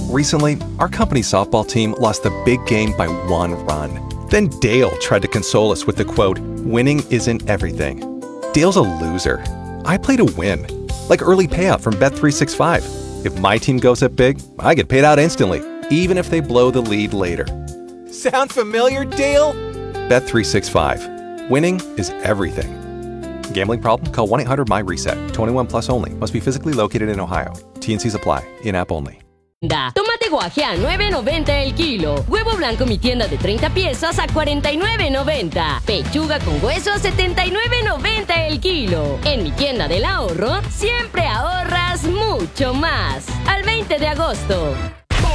Recently, our company's softball team lost the big game by 1 run. Then Dale tried to console us with the quote, "Winning isn't everything." Dale's a loser. I play to win, like early payout from Bet365. If my team goes up big, I get paid out instantly, even if they blow the lead later. Sound familiar, Dale? Bet365. Winning is everything. Gambling problem? Call 1-800-MY-RESET. 21 plus only. Must be physically located in Ohio. T&Cs apply. In-app only. Tomate guaje a $9.90 el kilo. Huevo blanco mi tienda de 30 piezas a $49.90. Pechuga con hueso a $79.90 el kilo. En mi tienda del ahorro, siempre ahorras mucho más. Al 20 de agosto.